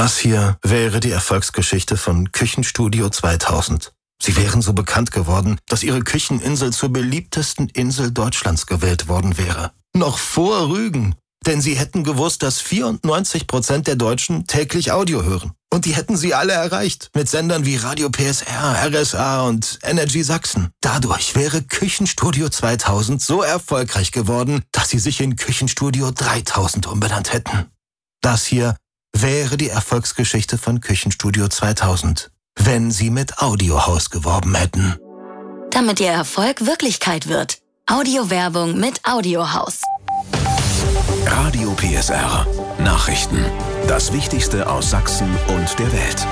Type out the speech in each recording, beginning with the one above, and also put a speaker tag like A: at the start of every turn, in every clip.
A: Das hier wäre die Erfolgsgeschichte von Küchenstudio 2000. Sie wären so bekannt geworden, dass ihre Kücheninsel zur beliebtesten Insel Deutschlands gewählt worden wäre. Noch vor Rügen. Denn sie hätten gewusst, dass 94% der Deutschen täglich Audio hören. Und die hätten sie alle erreicht. Mit Sendern wie Radio PSR, RSA und Energy Sachsen. Dadurch wäre Küchenstudio 2000 so erfolgreich geworden, dass sie sich in Küchenstudio 3000 umbenannt hätten. Das hier wäre die Erfolgsgeschichte von Küchenstudio 2000, wenn sie mit Audiohaus geworben hätten.
B: Damit ihr Erfolg Wirklichkeit wird. Audiowerbung mit Audiohaus.
C: Radio PSR. Nachrichten. Das Wichtigste aus Sachsen und der Welt.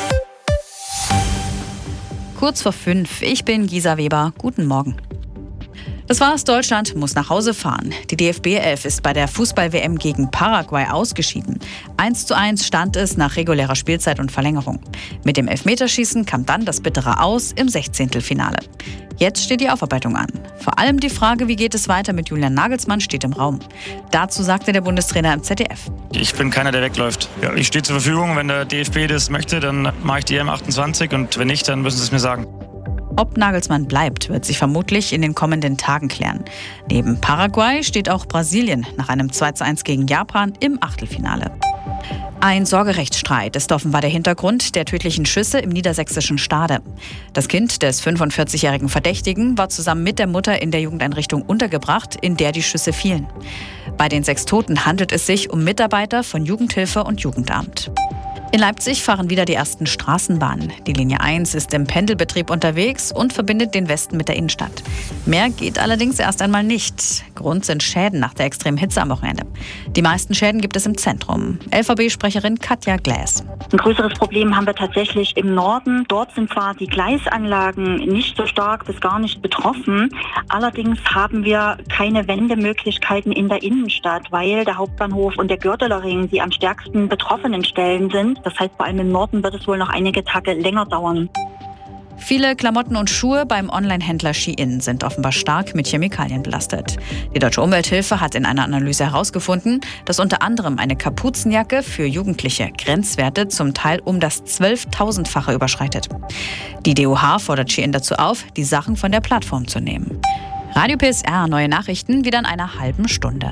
D: Kurz vor 5. Ich bin Gisa Weber. Guten Morgen. Das war's. Deutschland muss nach Hause fahren. Die DFB-11 ist bei der Fußball-WM gegen Paraguay ausgeschieden. 1:1 stand es nach regulärer Spielzeit und Verlängerung. Mit dem Elfmeterschießen kam dann das bittere Aus im 16. Jetzt steht die Aufarbeitung an. Vor allem die Frage, wie geht es weiter mit Julian Nagelsmann, steht im Raum. Dazu sagte der Bundestrainer im ZDF.
E: Ich bin keiner, der wegläuft. Ja, ich stehe zur Verfügung. Wenn der DFB das möchte, dann mache ich die EM28 und wenn nicht, dann müssen sie es mir sagen.
D: Ob Nagelsmann bleibt, wird sich vermutlich in den kommenden Tagen klären. Neben Paraguay steht auch Brasilien nach einem 2:1 gegen Japan im Achtelfinale. Ein Sorgerechtsstreit ist offenbar der Hintergrund der tödlichen Schüsse im niedersächsischen Stade. Das Kind des 45-jährigen Verdächtigen war zusammen mit der Mutter in der Jugendeinrichtung untergebracht, in der die Schüsse fielen. Bei den 6 Toten handelt es sich um Mitarbeiter von Jugendhilfe und Jugendamt. In Leipzig fahren wieder die ersten Straßenbahnen. Die Linie 1 ist im Pendelbetrieb unterwegs und verbindet den Westen mit der Innenstadt. Mehr geht allerdings erst einmal nicht. Grund sind Schäden nach der extremen Hitze am Wochenende. Die meisten Schäden gibt es im Zentrum. LVB-Sprecherin Katja Gläs.
F: Ein größeres Problem haben wir tatsächlich im Norden. Dort sind zwar die Gleisanlagen nicht so stark bis gar nicht betroffen. Allerdings haben wir keine Wendemöglichkeiten in der Innenstadt, weil der Hauptbahnhof und der Gördeler Ring die am stärksten betroffenen Stellen sind. Das heißt, vor allem im Norden wird es wohl noch einige Tage länger dauern.
D: Viele Klamotten und Schuhe beim Online-Händler Shein sind offenbar stark mit Chemikalien belastet. Die Deutsche Umwelthilfe hat in einer Analyse herausgefunden, dass unter anderem eine Kapuzenjacke für Jugendliche Grenzwerte zum Teil um das 12.000-fache überschreitet. Die DOH fordert Shein dazu auf, die Sachen von der Plattform zu nehmen. Radio PSR, neue Nachrichten wieder in einer halben Stunde.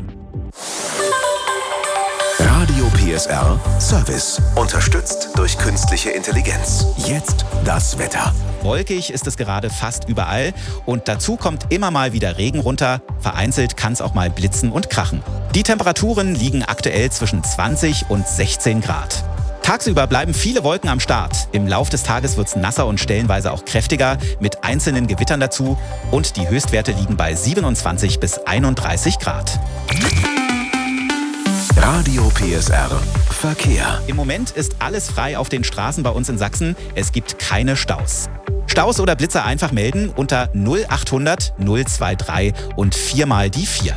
C: Radio PSR Service. Unterstützt durch künstliche Intelligenz. Jetzt das Wetter.
G: Wolkig ist es gerade fast überall und dazu kommt immer mal wieder Regen runter. Vereinzelt kann es auch mal blitzen und krachen. Die Temperaturen liegen aktuell zwischen 20 und 16 Grad. Tagsüber bleiben viele Wolken am Start. Im Lauf des Tages wird es nasser und stellenweise auch kräftiger, mit einzelnen Gewittern dazu. Und die Höchstwerte liegen bei 27 bis 31 Grad.
C: Radio PSR Verkehr.
G: Im Moment ist alles frei auf den Straßen bei uns in Sachsen. Es gibt keine Staus. Staus oder Blitzer einfach melden unter 0800 023 und 4 mal die 4.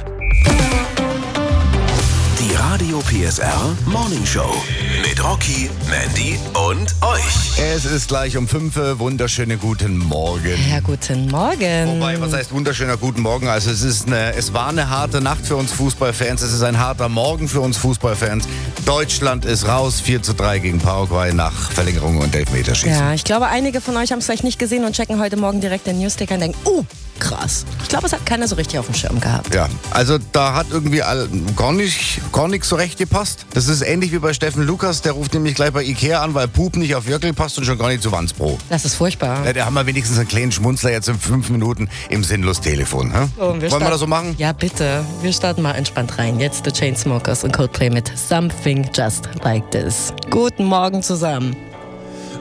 C: Die Radio PSR Morning Show mit Rocky, Mandy und euch.
H: Es ist gleich um 5 Uhr. Wunderschönen guten Morgen.
I: Ja, guten Morgen.
H: Wobei, was heißt wunderschöner guten Morgen? Also es war eine harte Nacht für uns Fußballfans. Es ist ein harter Morgen für uns Fußballfans. Deutschland ist raus. 4:3 gegen Paraguay nach Verlängerung und Elfmeterschießen.
I: Ja, ich glaube, einige von euch haben es vielleicht nicht gesehen und checken heute Morgen direkt den Newsticker und denken, krass. Ich glaube, es hat keiner so richtig auf dem Schirm gehabt.
H: Ja, also da hat irgendwie gar nichts so recht gepasst. Das ist ähnlich wie bei Steffen Lukas, der ruft nämlich gleich bei Ikea an, weil Pup nicht auf Jörgl passt und schon gar nicht zu Wandsbro.
I: Das ist furchtbar.
H: Ja, da haben wir wenigstens einen kleinen Schmunzler jetzt in 5 Minuten im Sinnlos-Telefon. Wollen wir das so machen?
I: Ja, bitte. Wir starten mal entspannt rein. Jetzt The Chainsmokers und Coldplay mit Something Just Like This. Guten Morgen zusammen.